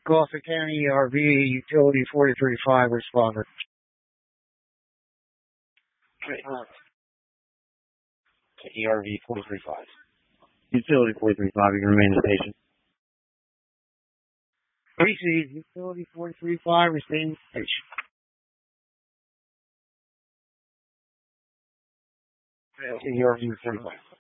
Gloucester County RV Utility 4335 responder. ERV 435. Utility 435, you can remain the patient. Receive Utility 435, receiving patient. ERV 45.